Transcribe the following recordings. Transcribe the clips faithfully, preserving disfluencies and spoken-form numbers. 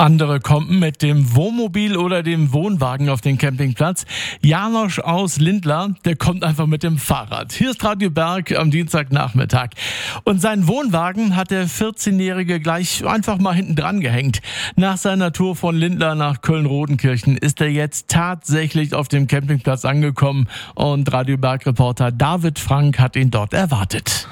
Andere kommen mit dem Wohnmobil oder dem Wohnwagen auf den Campingplatz. Janosch aus Lindlar, der kommt einfach mit dem Fahrrad. Hier ist Radio Berg am Dienstagnachmittag. Und seinen Wohnwagen hat der vierzehnjährige gleich einfach mal hinten dran gehängt. Nach seiner Tour von Lindlar nach Köln-Rodenkirchen ist er jetzt tatsächlich auf dem Campingplatz angekommen. Und Radio Berg-Reporter David Frank hat ihn dort erwartet.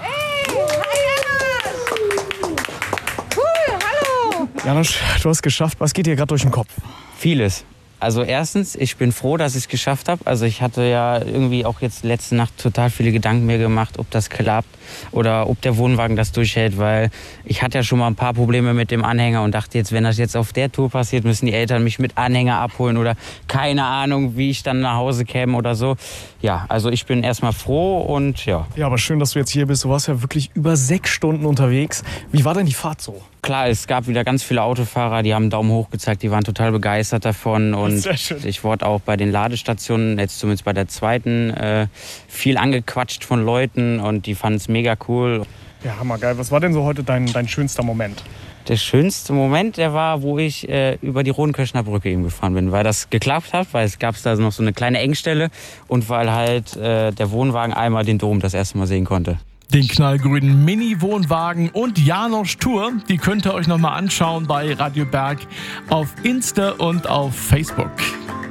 Janosch, du hast es geschafft. Was geht dir gerade durch den Kopf? Vieles. Also erstens, ich bin froh, dass ich es geschafft habe. Also ich hatte ja irgendwie auch jetzt letzte Nacht total viele Gedanken mir gemacht, ob das klappt oder ob der Wohnwagen das durchhält, weil ich hatte ja schon mal ein paar Probleme mit dem Anhänger und dachte jetzt, wenn das jetzt auf der Tour passiert, müssen die Eltern mich mit Anhänger abholen oder keine Ahnung, wie ich dann nach Hause käme oder so. Ja, also ich bin erstmal froh und ja. Ja, aber schön, dass du jetzt hier bist. Du warst ja wirklich über sechs Stunden unterwegs. Wie war denn die Fahrt so? Klar, es gab wieder ganz viele Autofahrer, die haben einen Daumen hoch gezeigt, die waren total begeistert davon. Und ich wurde auch bei den Ladestationen, jetzt zumindest bei der zweiten, äh, viel angequatscht von Leuten und die fanden es mega cool. Ja, hammergeil. Was war denn so heute dein, dein schönster Moment? Der schönste Moment, der war, wo ich äh, über die Rodenkirchener Brücke eben gefahren bin, weil das geklappt hat, weil es gab da noch so eine kleine Engstelle und weil halt äh, der Wohnwagen einmal den Dom das erste Mal sehen konnte. Den knallgrünen Mini-Wohnwagen und Janosch Tour, die könnt ihr euch nochmal anschauen bei Radio Berg auf Insta und auf Facebook.